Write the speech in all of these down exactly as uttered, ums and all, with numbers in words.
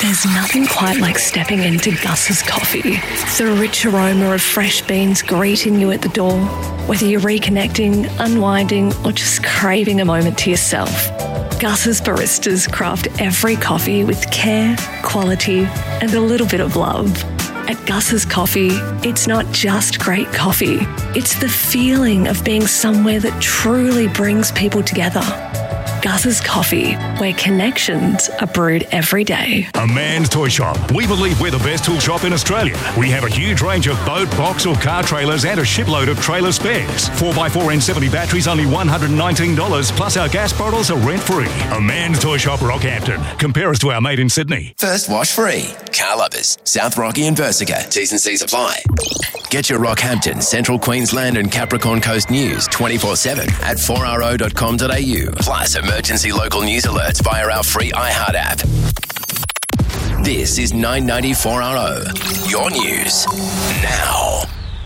There's nothing quite like stepping into Gus's Coffee. The rich aroma of fresh beans greeting you at the door. Whether you're reconnecting, unwinding, or just craving a moment to yourself, Gus's baristas craft every coffee with care, quality, and a little bit of love. At Gus's Coffee, it's not just great coffee. It's the feeling of being somewhere that truly brings people together. Gus's Coffee, where connections are brewed every day. A Man's Toy Shop. We believe we're the best tool shop in Australia. We have a huge range of boat, box or car trailers and a shipload of trailer spares. four by four N seventy batteries, only one hundred nineteen dollars, plus our gas bottles are rent-free. A Man's Toy Shop, Rockhampton. Compare us to our mate in Sydney. First wash free. Car lovers. South Rocky and Versica. T's and C's apply. Get your Rockhampton, Central Queensland and Capricorn Coast news twenty-four seven at four r o dot com dot a u. Plus emergency local news alerts via our free iHeart app. This is nine ninety four R O. Your news now.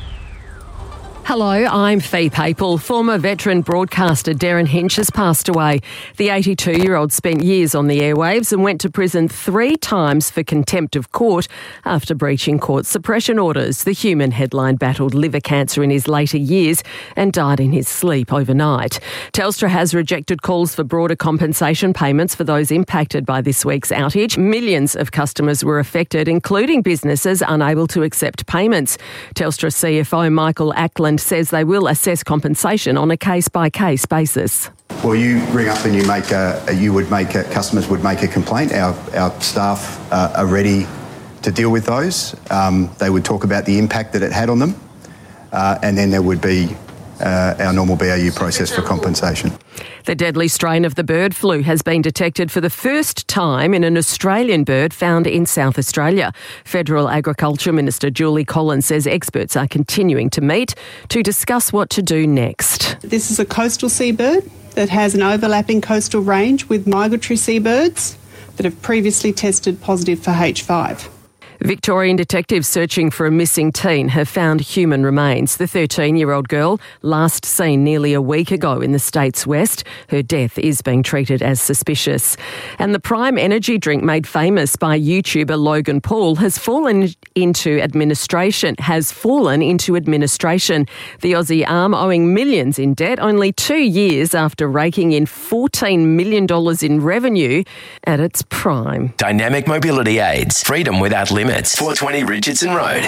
Hello, I'm Fee Papel. Former veteran broadcaster Darren Hinch has passed away. The eighty-two-year-old spent years on the airwaves and went to prison three times for contempt of court after breaching court suppression orders. The human headline battled liver cancer in his later years and died in his sleep overnight. Telstra has rejected calls for broader compensation payments for those impacted by this week's outage. Millions of customers were affected, including businesses unable to accept payments. Telstra C F O Michael Ackland says they will assess compensation on a case-by-case basis. Well, you ring up and you make a, you would make a, customers would make a complaint. Our our staff uh, are ready to deal with those. Um, they would talk about the impact that it had on them, uh, and then there would be uh, our normal B A U process for compensation. The deadly strain of the bird flu has been detected for the first time in an Australian bird found in South Australia. Federal Agriculture Minister Julie Collins says experts are continuing to meet to discuss what to do next. This is a coastal seabird that has an overlapping coastal range with migratory seabirds that have previously tested positive for H five. Victorian detectives searching for a missing teen have found human remains. The thirteen-year-old girl, last seen nearly a week ago in the state's west. Her death is being treated as suspicious. And the Prime energy drink made famous by YouTuber Logan Paul has fallen into administration, has fallen into administration. The Aussie arm owing millions in debt only two years after raking in fourteen million dollars in revenue at its prime. Dynamic mobility aids. Freedom without limits. four twenty Richardson Road.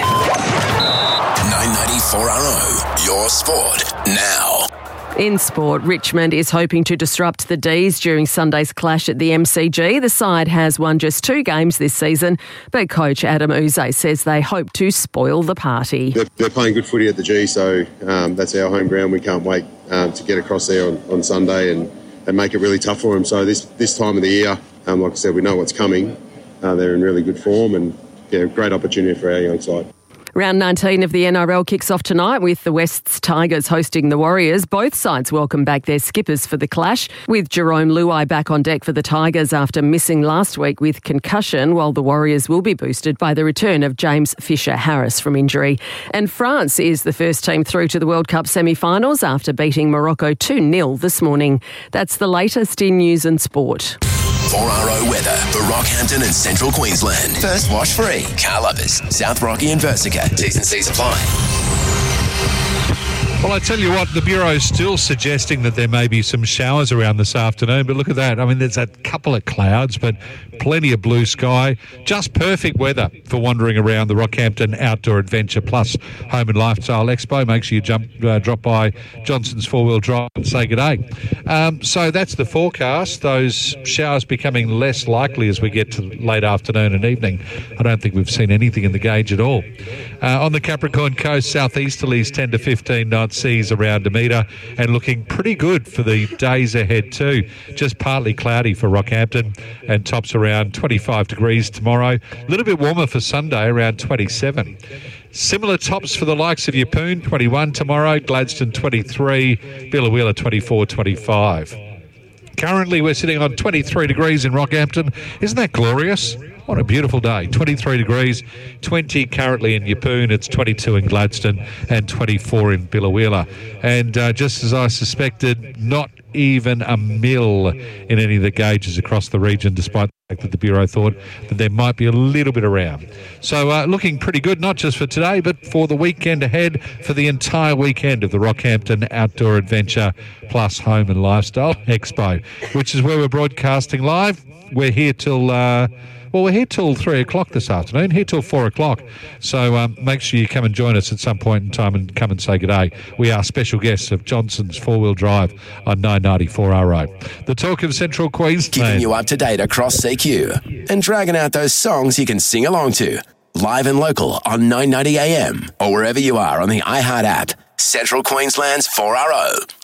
nine ninety-four R O. Your sport now. In sport, Richmond is hoping to disrupt the D's during Sunday's clash at the M C G. The side has won just two games this season, but coach Adam Uze says they hope to spoil the party. They're, they're playing good footy at the G, so um, that's our home ground. We can't wait um, to get across there on, on Sunday and, and make it really tough for them. So this, this time of the year, um, like I said, we know what's coming. Uh, they're in really good form and yeah, great opportunity for our young side. Round nineteen of the N R L kicks off tonight with the West's Tigers hosting the Warriors. Both sides welcome back their skippers for the clash, with Jerome Luai back on deck for the Tigers after missing last week with concussion, while the Warriors will be boosted by the return of James Fisher-Harris from injury. And France is the first team through to the World Cup semi-finals after beating Morocco two nil this morning. That's the latest in news and sport. four R O weather for Rockhampton and Central Queensland. First wash free. Car lovers. South Rocky and Versica. T's and C's apply. Well, I tell you what, the Bureau's still suggesting that there may be some showers around this afternoon, but look at that. I mean, there's a couple of clouds, but plenty of blue sky. Just perfect weather for wandering around the Rockhampton Outdoor Adventure Plus Home and Lifestyle Expo. Make sure you jump, uh, drop by Johnson's Four-Wheel Drive and say good day. Um, so that's the forecast. Those showers becoming less likely as we get to late afternoon and evening. I don't think we've seen anything in the gauge at all. Uh, on the Capricorn Coast, southeasterlies ten to fifteen knots. Seas around a metre and looking pretty good for the days ahead too. Just partly cloudy for Rockhampton and tops around twenty-five degrees tomorrow. A little bit warmer for Sunday, around twenty-seven. Similar tops for the likes of Yeppoon, twenty-one tomorrow, Gladstone twenty-three, Biloela twenty-four, twenty-five. Currently we're sitting on twenty-three degrees in Rockhampton. Isn't that glorious? What a beautiful day. twenty-three degrees, twenty currently in Yeppoon, it's twenty-two in Gladstone and twenty-four in Biloela. And uh, just as I suspected, not even a mil in any of the gauges across the region, despite the fact that the Bureau thought that there might be a little bit around. So uh, looking pretty good, not just for today, but for the weekend ahead, for the entire weekend of the Rockhampton Outdoor Adventure Plus Home and Lifestyle Expo, which is where we're broadcasting live. We're here till... Uh, Well, we're here till three o'clock this afternoon, here till four o'clock. So um, make sure you come and join us at some point in time and come and say good day. We are special guests of Johnson's four-wheel drive on nine ninety-four R O. The talk of Central Queensland. Keeping you up to date across C Q and dragging out those songs you can sing along to. Live and local on nine ninety A M or wherever you are on the iHeart app. Central Queensland's four R O.